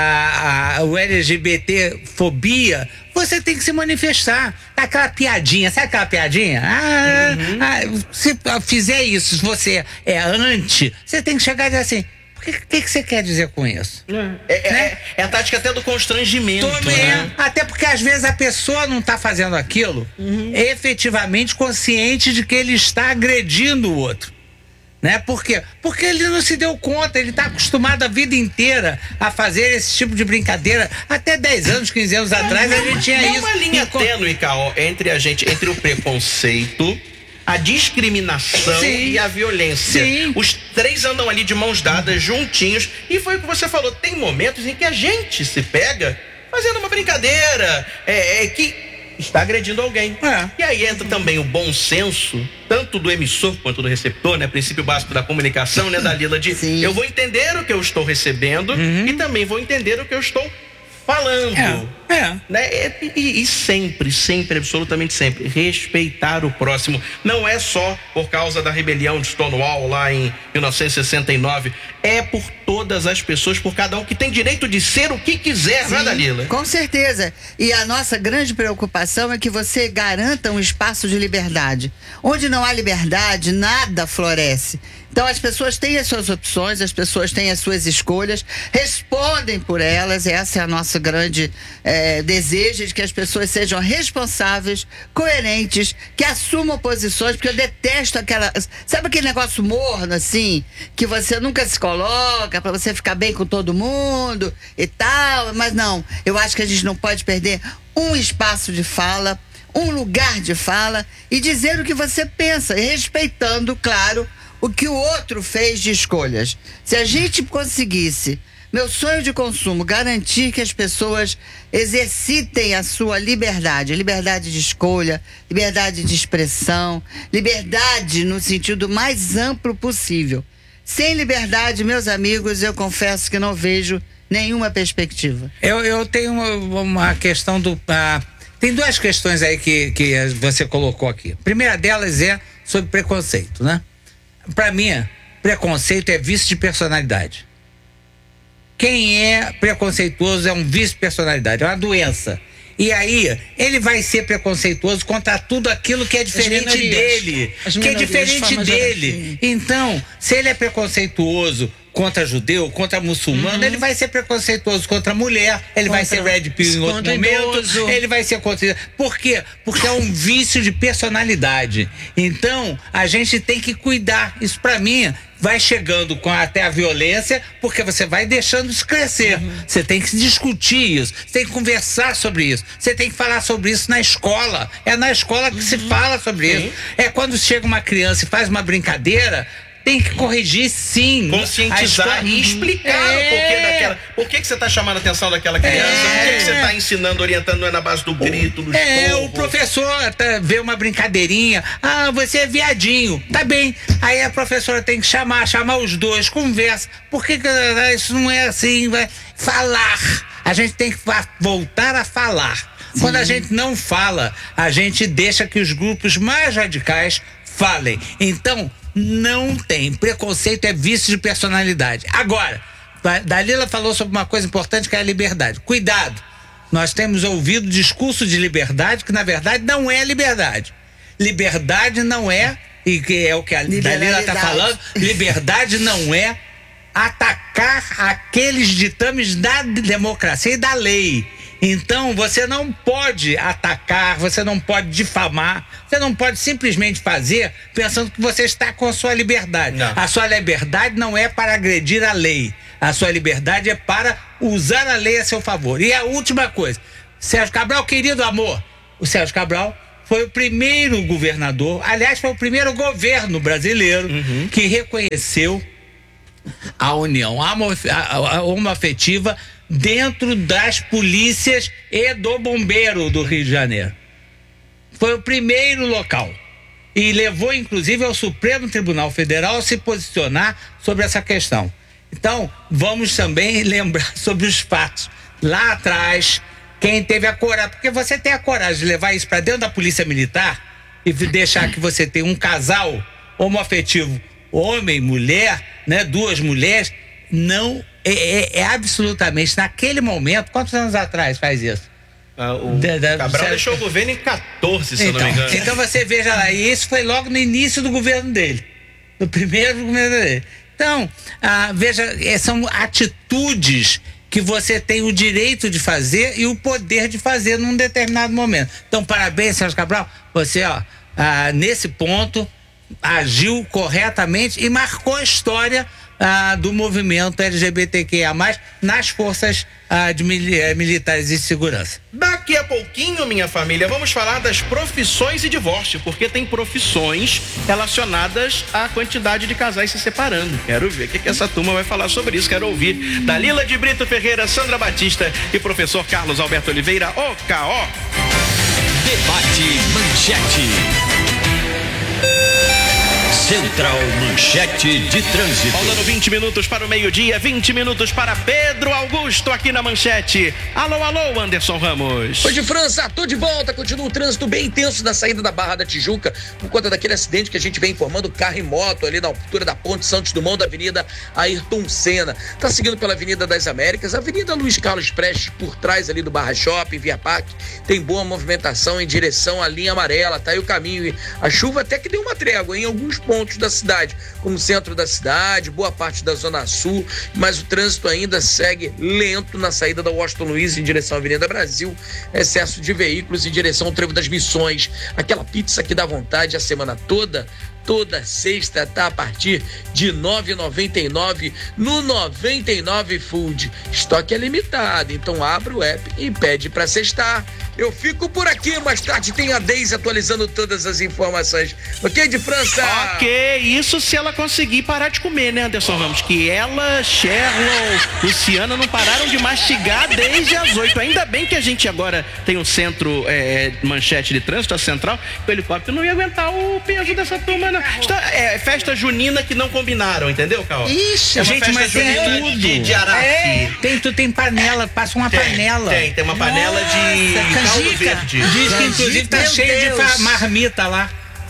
a, a, o L G B T fobia, você tem que se manifestar. Aquela piadinha, sabe aquela piadinha? Ah, uhum. ah, se fizer isso, se você é anti, você tem que chegar e dizer assim, o que, que, que você quer dizer com isso? É, é, né? é, é a tática até do constrangimento. Também, né? Até porque às vezes a pessoa não está fazendo aquilo uhum. efetivamente consciente de que ele está agredindo o outro. Né? Por quê? Porque ele não se deu conta, ele está acostumado a vida inteira a fazer esse tipo de brincadeira. Até dez anos, quinze anos atrás a gente tinha é isso. É uma linha Enco... tênue, Caô, entre a gente, entre o preconceito, a discriminação Sim. e a violência. Sim. Os três andam ali de mãos dadas, juntinhos, e foi o que você falou, tem momentos em que a gente se pega fazendo uma brincadeira, é, é que está agredindo alguém. É. E aí entra também o bom senso, tanto do emissor quanto do receptor, né? Princípio básico da comunicação, né, Dalila? De Sim. eu vou entender o que eu estou recebendo uhum. e também vou entender o que eu estou falando. É. É. Né? E, e, e sempre, sempre, absolutamente sempre, respeitar o próximo. Não é só por causa da rebelião de Stonewall lá em mil novecentos e sessenta e nove. É por todas as pessoas, por cada um que tem direito de ser o que quiser, Sim, né, Dalila? Com certeza. E a nossa grande preocupação é que você garanta um espaço de liberdade. Onde não há liberdade, nada floresce. Então as pessoas têm as suas opções, as pessoas têm as suas escolhas, respondem por elas. Essa é a nossa grande é, desejo, de que as pessoas sejam responsáveis, coerentes, que assumam posições, porque eu detesto aquela... Sabe aquele negócio morno, assim, que você nunca se coloca pra você ficar bem com todo mundo e tal, mas não, eu acho que a gente não pode perder um espaço de fala, um lugar de fala e dizer o que você pensa, respeitando, claro, o que o outro fez de escolhas. Se a gente conseguisse, meu sonho de consumo, garantir que as pessoas exercitem a sua liberdade, liberdade de escolha, liberdade de expressão, liberdade no sentido mais amplo possível. Sem liberdade, meus amigos, eu confesso que não vejo nenhuma perspectiva. Eu, eu tenho uma, uma questão do... Uh, tem duas questões aí que, que você colocou aqui. A primeira delas é sobre preconceito, né? Para mim, preconceito é vício de personalidade. Quem é preconceituoso é um vício de personalidade, é uma doença. E aí, ele vai ser preconceituoso contra tudo aquilo que é diferente dele. Que é diferente dele. Então, se ele é preconceituoso contra judeu, contra muçulmano, uhum. ele vai ser preconceituoso contra a mulher, ele contra, vai ser red pill em outro momento, idoso. Ele vai ser contra... Por quê? Porque é um vício de personalidade. Então, a gente tem que cuidar. Isso, pra mim, vai chegando com até a violência, porque você vai deixando isso crescer. Uhum. Você tem que discutir isso, você tem que conversar sobre isso, você tem que falar sobre isso na escola. É na escola que uhum. se fala sobre Sim. isso. É quando chega uma criança e faz uma brincadeira, tem que corrigir, sim. Conscientizar e explicar é. o porquê daquela... Por que que você está chamando a atenção daquela criança? É. Por que que você está ensinando, orientando, não é na base do grito, do esporro? É, o professor tá, vê uma brincadeirinha. Ah, você é viadinho. Tá bem. Aí a professora tem que chamar, chamar os dois, conversa. Por que que isso não é assim? Vai falar. A gente tem que voltar a falar. Sim. Quando a gente não fala, a gente deixa que os grupos mais radicais falem. Então, não tem. Preconceito é vício de personalidade. Agora, Dalila falou sobre uma coisa importante que é a liberdade. Cuidado. Nós temos ouvido discurso de liberdade que, na verdade, não é liberdade. Liberdade não é, e que é o que a Dalila está falando, liberdade não é atacar aqueles ditames da democracia e da lei. Então, você não pode atacar, você não pode difamar, você não pode simplesmente fazer pensando que você está com a sua liberdade. Não. A sua liberdade não é para agredir a lei. A sua liberdade é para usar a lei a seu favor. E a última coisa, Sérgio Cabral, querido amor, o Sérgio Cabral foi o primeiro governador, aliás, foi o primeiro governo brasileiro uhum. que reconheceu a união homoafetiva dentro das polícias e do bombeiro do Rio de Janeiro. Foi o primeiro local. E levou, inclusive, ao Supremo Tribunal Federal a se posicionar sobre essa questão. Então, vamos também lembrar sobre os fatos. Lá atrás, quem teve a coragem... Porque você tem a coragem de levar isso para dentro da Polícia Militar e deixar que você tenha um casal homoafetivo, homem, mulher, né, duas mulheres, não... É, é, é absolutamente, naquele momento, quantos anos atrás faz isso? Ah, o da, da, Cabral deixou o governo em quatorze, se então, eu não me engano. Então você veja lá, e isso foi logo no início do governo dele, no primeiro governo dele. Então, ah, veja, são atitudes que você tem o direito de fazer e o poder de fazer num determinado momento. Então, parabéns, Sérgio Cabral, você, ó, ah, nesse ponto, agiu corretamente e marcou a história Ah, do movimento L G B T Q I A mais, nas forças ah, de mil, eh, militares de segurança. Daqui a pouquinho, minha família, vamos falar das profissões e divórcio, porque tem profissões relacionadas à quantidade de casais se separando. Quero ver o que, que essa turma vai falar sobre isso, quero ouvir Dalila de Brito Ferreira, Sandra Batista e professor Carlos Alberto Oliveira, o K O. Debate Manchete. Central Manchete de Trânsito. Faltando vinte minutos para o meio-dia, vinte minutos para Pedro Augusto aqui na Manchete. Alô, alô, Anderson Ramos. Oi, de França, tô de volta. Continua o trânsito bem intenso na saída da Barra da Tijuca por conta daquele acidente que a gente vem informando, carro e moto ali na altura da Ponte Santos Dumont, da Avenida Ayrton Senna. Tá seguindo pela Avenida das Américas, Avenida Luiz Carlos Prestes, por trás ali do Barra Shopping, Via Parque. Tem boa movimentação em direção à linha amarela, tá aí o caminho. A chuva até que deu uma trégua em alguns pontos pontos da cidade, como o centro da cidade, boa parte da Zona Sul, mas o trânsito ainda segue lento na saída da Washington Luiz em direção à Avenida Brasil, excesso de veículos em direção ao Trevo das Missões, aquela pizza que dá vontade a semana toda, Toda sexta tá a partir de nove reais e noventa e nove centavos no noventa e nove Food. Estoque é limitado, então abra o app e pede pra sextar. Eu fico por aqui, mais tarde tem a Deise atualizando todas as informações. Ok, de França? Ok, isso se ela conseguir parar de comer, né, Anderson Ramos? Que ela, Sherlon, Luciana não pararam de mastigar desde as oito. Ainda bem que a gente agora tem um centro é, manchete de trânsito, a central, o helicóptero não ia aguentar o peso dessa turma, não. Está, é festa junina que não combinaram, entendeu, Carol? Ixi, é uma gente, festa mas tem junina tudo. de, de Araque. É, tem, tu tem panela, passa uma Tem, panela. Tem, tem uma panela de caldo canjica. verde. Diz que inclusive tá Meu cheio de Deus. fa- marmita lá.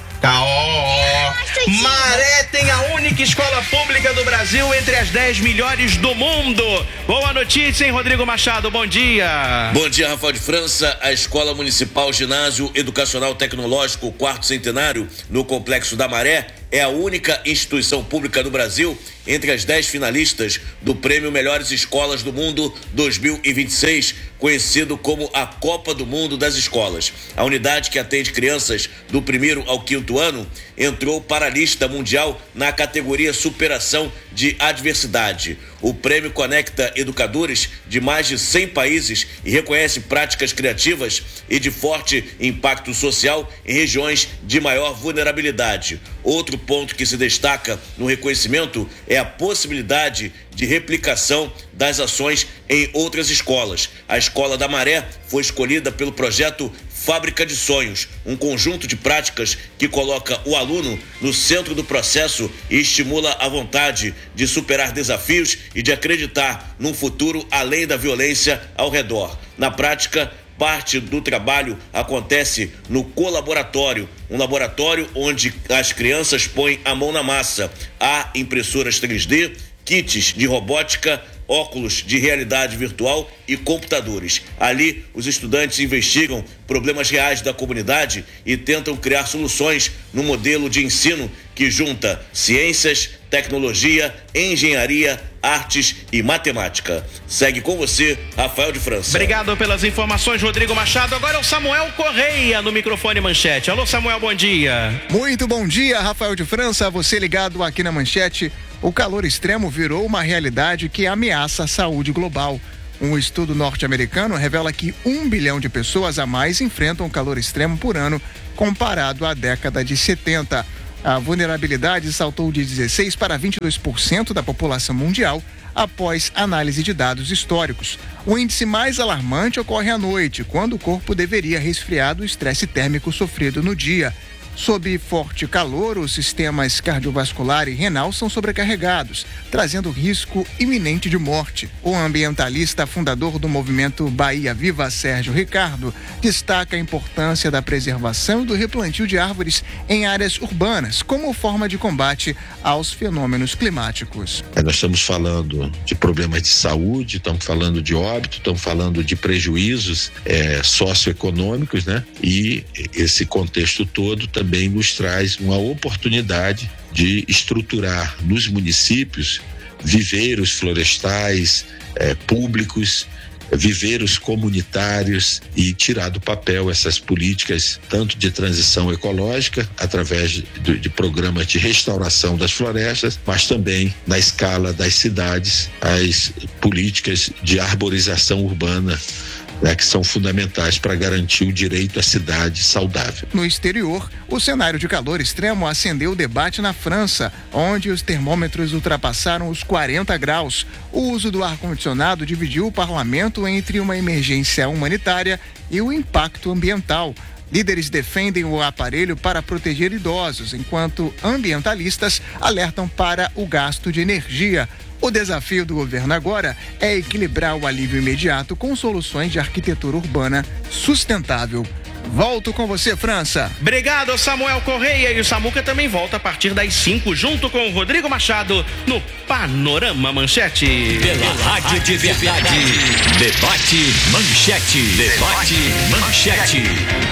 Caó. Maré tem a única escola pública do Brasil entre as dez melhores do mundo. Boa notícia, hein, Rodrigo Machado? Bom dia. Bom dia, Rafael de França. A Escola Municipal Ginásio Educacional Tecnológico Quarto Centenário, no Complexo da Maré, é a única instituição pública do Brasil entre as dez finalistas do Prêmio Melhores Escolas do Mundo dois mil e vinte e seis, conhecido como a Copa do Mundo das Escolas. A unidade, que atende crianças do primeiro ao quinto ano, entrou para a lista mundial na categoria Superação de Adversidade. O prêmio conecta educadores de mais de cem países e reconhece práticas criativas e de forte impacto social em regiões de maior vulnerabilidade. Outro ponto que se destaca no reconhecimento é a possibilidade de replicação das ações em outras escolas. A Escola da Maré foi escolhida pelo projeto Fábrica de Sonhos, um conjunto de práticas que coloca o aluno no centro do processo e estimula a vontade de superar desafios e de acreditar num futuro além da violência ao redor. Na prática, parte do trabalho acontece no colaboratório, um laboratório onde as crianças põem a mão na massa. Há impressoras três D, kits de robótica, óculos de realidade virtual e computadores. Ali, os estudantes investigam problemas reais da comunidade e tentam criar soluções no modelo de ensino que junta ciências, tecnologia, engenharia, artes e matemática. Segue com você, Rafael de França. Obrigado pelas informações, Rodrigo Machado. Agora é o Samuel Correia no microfone Manchete. Alô, Samuel, bom dia. Muito bom dia, Rafael de França. Você ligado aqui na Manchete. O calor extremo virou uma realidade que ameaça a saúde global. Um estudo norte-americano revela que um bilhão de pessoas a mais enfrentam calor extremo por ano, comparado à década de setenta. A vulnerabilidade saltou de dezesseis por cento para vinte e dois por cento da população mundial após análise de dados históricos. O índice mais alarmante ocorre à noite, quando o corpo deveria resfriar do estresse térmico sofrido no dia. Sob forte calor, os sistemas cardiovascular e renal são sobrecarregados, trazendo risco iminente de morte. O ambientalista fundador do movimento Bahia Viva, Sérgio Ricardo, destaca a importância da preservação e do replantio de árvores em áreas urbanas, como forma de combate aos fenômenos climáticos. Nós estamos falando de problemas de saúde, estamos falando de óbito, estamos falando de prejuízos é, socioeconômicos, né? E esse contexto todo também também nos traz uma oportunidade de estruturar nos municípios viveiros florestais eh, públicos, viveiros comunitários e tirar do papel essas políticas tanto de transição ecológica através de, de programas de restauração das florestas, mas também na escala das cidades as políticas de arborização urbana, né, que são fundamentais para garantir o direito à cidade saudável. No exterior, o cenário de calor extremo acendeu o debate na França, onde os termômetros ultrapassaram os quarenta graus. O uso do ar-condicionado dividiu o parlamento entre uma emergência humanitária e o impacto ambiental. Líderes defendem o aparelho para proteger idosos, enquanto ambientalistas alertam para o gasto de energia. O desafio do governo agora é equilibrar o alívio imediato com soluções de arquitetura urbana sustentável. Volto com você, França. Obrigado, Samuel Correia. E o Samuca também volta a partir das cinco, junto com o Rodrigo Machado, no Panorama Manchete. Pela Rádio de Verdade. Debate Manchete. Debate Manchete.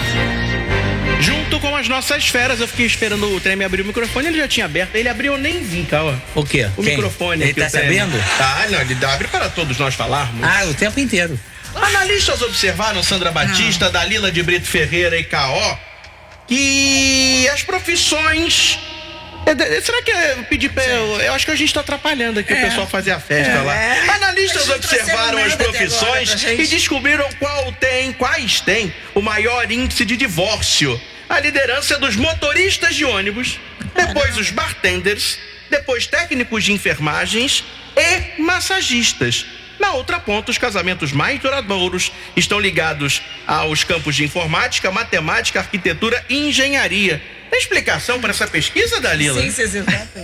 Junto com as nossas feras, eu fiquei esperando o Treme abrir o microfone, ele já tinha aberto, ele abriu, eu nem vi, cara. O quê? O Quem? microfone. Ele aqui, tá o Treme. sabendo? Ah, não, ele abre para todos nós falarmos. Ah, o tempo inteiro. Analistas observaram, Sandra Batista, Dalila de Brito Ferreira e K O, que as profissões É, será que é pedir pra eu, eu acho que a gente tá atrapalhando aqui é. o pessoal fazer a festa é. lá. Analistas observaram as profissões e descobriram qual tem, quais têm o maior índice de divórcio. A liderança é dos motoristas de ônibus, depois os bartenders, depois técnicos de enfermagens e massagistas. Na outra ponta, os casamentos mais duradouros estão ligados aos campos de informática, matemática, arquitetura e engenharia. Tem explicação para essa pesquisa, Dalila? Ciências exatas.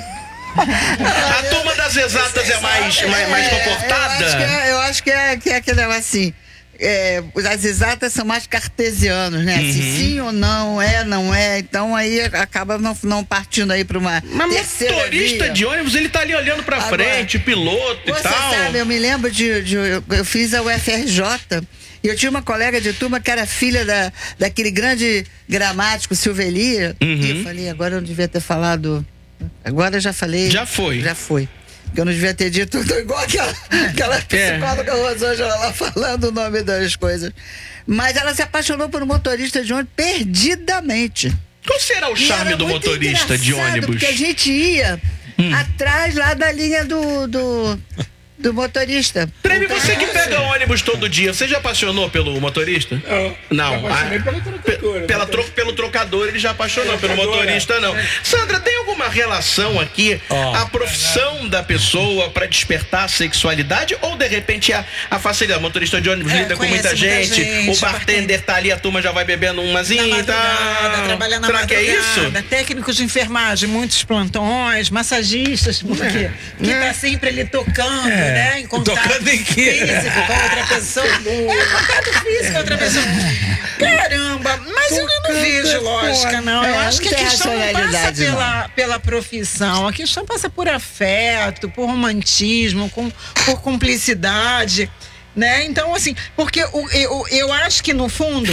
A turma das exatas é mais, mais, mais comportada? Eu acho que é, eu acho que é, que é aquele negócio assim. É, as exatas são mais cartesianos, né? Uhum. Se sim ou não, é, não é. Então aí acaba não, não partindo aí para uma Mas terceira motorista via. de ônibus, ele tá ali olhando para frente, piloto e você tal. Você sabe, eu me lembro de, de eu, eu fiz a U F R J e eu tinha uma colega de turma que era filha da, daquele grande gramático Silvelia. Uhum. E eu falei, agora eu não devia ter falado. Agora eu já falei. Já foi. Já foi. Que eu não devia ter dito tudo igual aquela, aquela psicóloga é. Rosângela lá falando o nome das coisas. Mas ela se apaixonou por um motorista de ônibus perdidamente. Qual será o charme do motorista de ônibus? Porque a gente ia hum. atrás lá da linha do, do, do motorista. Treme, você que pega ônibus todo dia, você já apaixonou pelo motorista? Não. Não. Já apaixonei pelo trocador. Pela tro, pelo trocador ele já apaixonou, pelo motorista não. Sandra, tem alguma relação aqui, oh. a profissão da pessoa para despertar a sexualidade ou de repente a, a facilidade? O motorista de ônibus é, lida com muita gente, muita gente, o bartender tá ali, a turma já vai bebendo umazinha e tal. Trabalhando na Será que é isso? Técnicos de enfermagem, muitos plantões, massagistas, porque é. que tá sempre ali tocando, é. né? Em contato tocando em quê? físico com outra pessoa. É, contato físico com outra pessoa. Caramba, mas eu não vejo lógica, não. Eu acho que a questão não passa pela, pela profissão. A questão passa por afeto, por romantismo, com, por cumplicidade, né? Então, assim, porque o, eu, eu acho que, no fundo,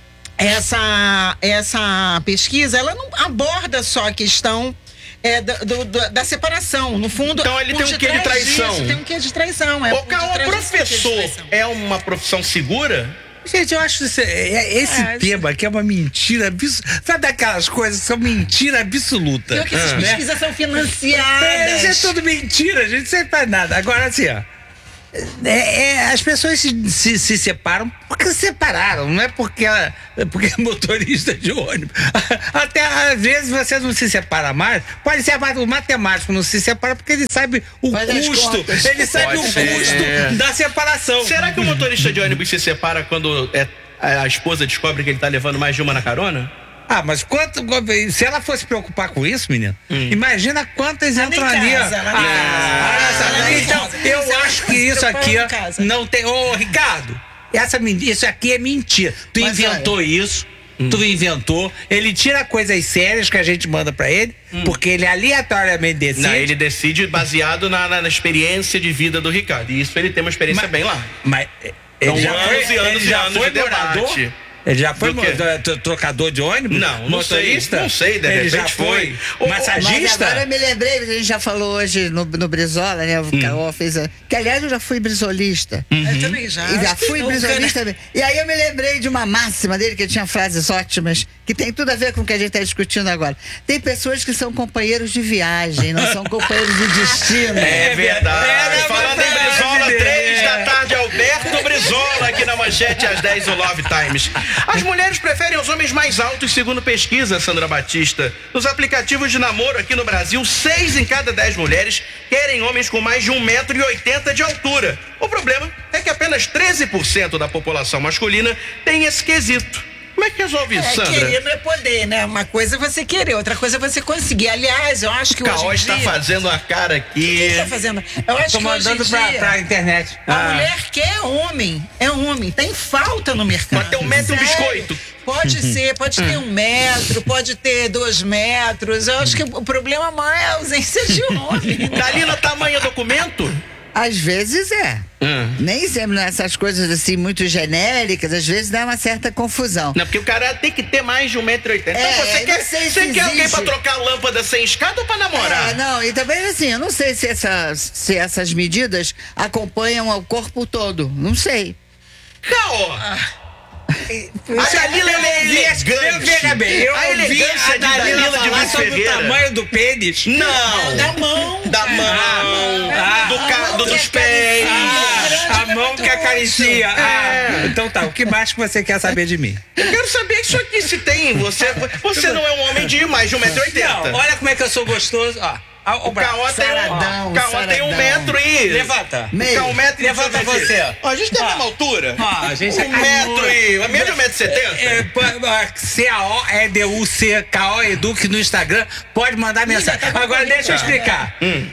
essa, essa pesquisa, ela não aborda só a questão É, do, do, da separação, no fundo. Então ele tem um quê de traição? Disso, tem um quê de traição. É, Ô, Caô, professor é uma profissão segura? Gente, eu acho que esse é, tema aqui é uma mentira absoluta. Sabe daquelas coisas que são mentira absoluta? Porque essas né? pesquisas são financiadas. É, isso é tudo mentira, a gente não faz nada. Agora, assim, ó. É, é, as pessoas se, se, se separam porque se separaram, não é porque, ela, porque é motorista de ônibus. Até às vezes você não se separa mais. Pode ser o matemático não se separa porque ele sabe o Faz custo. Ele sabe Pode o ser. custo da separação. Será que o motorista de ônibus se separa quando é, a esposa descobre que ele tá levando mais de uma na carona? Ah, mas quanto, se ela fosse se preocupar com isso, menino, hum. imagina quantas ela entram ali. Casa, ela ah, casa, então, casa. eu ela acho que isso aqui não tem. Ô, Ricardo, essa, isso aqui é mentira. Tu mas inventou olha. isso. Hum. Tu inventou, ele tira coisas sérias que a gente manda pra ele, hum. porque ele aleatoriamente decide. Não, ele decide baseado na, na, na experiência de vida do Ricardo. E isso ele tem uma experiência mas, bem lá. Mas ele então, já anos foi, e anos ele já e anos foi de debate. Ele já foi trocador de ônibus? Não, não sei, não sei, de repente ele já foi. foi. Massagista? Mas agora eu me lembrei, a gente já falou hoje no, no Brizola, né? O hum. Caô fez a, que aliás eu já fui brisolista. Uhum. Eu também já. E já fui brisolista também. E aí eu me lembrei de uma máxima dele, que tinha frases ótimas, que tem tudo a ver com o que a gente está discutindo agora. Tem pessoas que são companheiros de viagem, não são companheiros de destino. É verdade. É, Falando em Brizola, três da tarde, Alberto Brizola aqui na Manchete, às dez do Love Times. As mulheres preferem os homens mais altos, segundo pesquisa, Sandra Batista. Nos aplicativos de namoro aqui no Brasil, seis em cada dez mulheres querem homens com mais de um metro e oitenta de altura. O problema é que apenas treze por cento da população masculina tem esse quesito. Como é que resolve isso, é, Sandra? Querer não é poder, né? Uma coisa é você querer, outra coisa é você conseguir. Aliás, eu acho que o Caô hoje está dia... fazendo a cara aqui. O que está fazendo? Eu acho Tô que mandando hoje pra, dia, pra internet. A ah. mulher quer homem, é homem. Tem falta no mercado. Pode ter um metro e um biscoito. Pode ser, pode ter um metro, pode ter dois metros. Eu acho que o problema maior é a ausência de homem. Dalila, tamanho é documento? Às vezes é. Hum. Nem sempre nessas coisas assim muito genéricas, às vezes dá uma certa confusão. Não, porque o cara tem que ter mais de um metro e oitenta. É, então você quer, se você quer alguém pra trocar lâmpada sem escada ou pra namorar? É, não, e também assim, eu não sei se essas, se essas medidas acompanham o corpo todo. Não sei. Caô! Ah. A Dalila é elegante. Eu, veja bem, eu a ouvi elegância a de Dalila Dalila de falar Luiz sobre Ferreira. o tamanho do pênis. Não. Da mão. Da mão. Ah, do ca- do- dos pés. Ah, a mão que acaricia. Ah, então tá, o que mais que você quer saber de mim? Eu quero saber isso aqui, se tem. Você, você não é um homem de mais de um metro e oitenta. Não, olha como é que eu sou gostoso. Ó, ó, O Caó tem, Saradão, um, Caó tem um saradão. metro e... Levanta. O Caó um metro e... Levanta deixa eu ver você. aqui. Ó, a gente tem a Ah. mesma altura. Ah, a gente um é metro e... A minha é de um metro e setenta? É, C A O E D U C K O Eduque no Instagram. Pode mandar mensagem. Agora deixa eu explicar. Hum.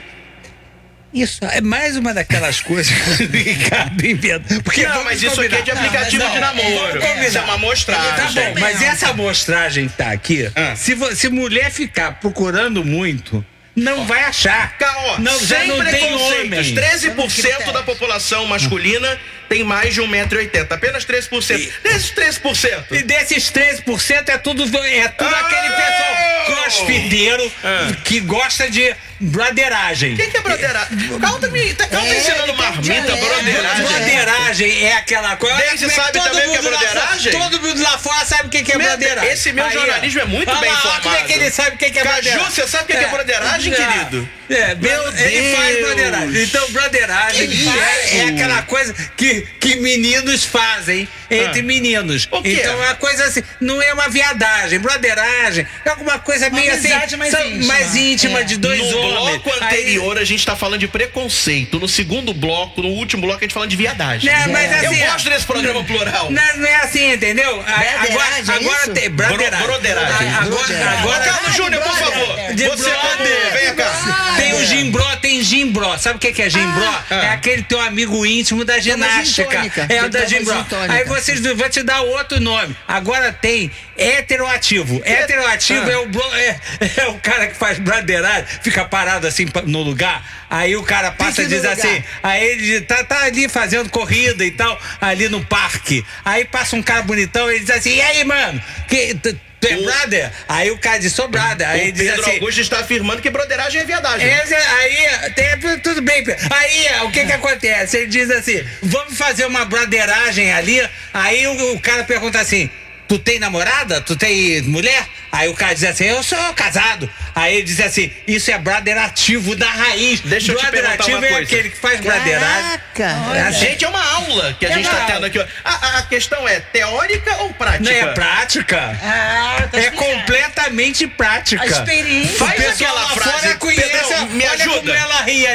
Isso é mais uma daquelas coisas que o Ricardo inventa. Porque Não, vamos mas isso aqui é de combinar. aplicativo Não, de namoro. vamos combinar. Isso é uma amostragem. Tá bom, mas essa amostragem que tá aqui, Ah. se, vo- se mulher ficar procurando muito, não vai achar. Caó, não, já sem não tem preconceitos. homem. treze por cento da população masculina tem mais de um metro e oitenta. Apenas treze por cento. Desses treze por cento. E desses treze por cento é tudo, é tudo Ah! aquele pessoal crossfiteiro Ah. que gosta de broderagem. O que, que é broderagem? O Caó tá me tá, Caó tá ensinando marmita, broderagem. Broderagem é aquela coisa. Daisy Olha como é sabe todo também o que é mundo lá fora- broderagem? Todo mundo lá fora sabe o que que é Meu, broderagem. esse meu Aí, ó. jornalismo é muito Olha bem lá, olha informado. como é que ele sabe o que que é Caju, broderagem. você sabe o que que é broderagem, querido? É, meu, ele faz Deus. broderagem. Então, broderagem é, é aquela coisa que, que meninos fazem entre Ah. meninos. O quê? Então, é uma coisa assim, não é uma viadagem. Broderagem é alguma coisa meio assim, amizade mais são- íntima. mais íntima É. de dois no homens. bloco anterior, a gente tá falando de preconceito. No segundo bloco, no último bloco, a gente falando de viadagem. Né, mas Eu assim, gosto desse programa plural. Não, não é assim, entendeu? A- Agora, Broderagem, é agora isso? tem broderagem. Bro- broderagem. A- Agora, Broderagem. agora, Carlos Júnior, por favor. De Você brother. como... Venha cá. Tem o gimbró, tem gimbró. Sabe o que que é gimbró? Ah. É aquele teu amigo íntimo da ginástica. gintônica. É o Ele da toma gimbró. gintônica. Aí vocês vão te dar outro nome. Agora tem heteroativo. Heteroativo Ah. é, o bro- é, é o cara que faz braderagem, fica parado assim pa- no lugar. Aí o cara passa e Fique diz no assim. lugar. Aí ele tá, tá ali fazendo corrida e tal, ali no parque. Aí passa um cara bonitão e ele diz assim: e aí, mano? Que, tu, tu é O- brother? Aí o cara diz: sou brother. Aí O ele diz Pedro assim: Augusto está afirmando que broderagem é viadagem. esse- aí, tem, tudo bem, Pedro. Aí, o que que acontece? Ele diz assim, vamos fazer uma broderagem ali. Aí o, o cara pergunta assim, tu tem namorada? Tu tem mulher? Aí o cara diz assim, eu sou casado. Aí ele diz assim, isso é broderativo da raiz. Deixa eu te perguntar Broderativo uma é coisa. aquele que faz broderagem. Caraca. Gente, é uma aula que a É gente uma tá aula. tendo aqui. A, a- a questão é teórica ou prática? Não é prática. Ah, tá É explicado. completamente prática. A experiência. O Faz pessoal aquela lá frase, fora conhece, Pedrão, me olha como ajuda. ela ria.